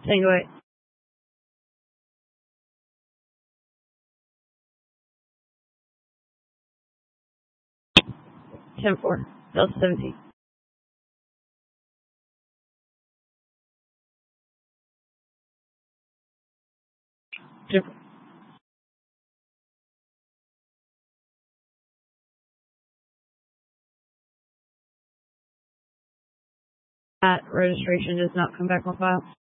Tango 8. Ten 4. Delta 17. Different. That registration does not come back on file.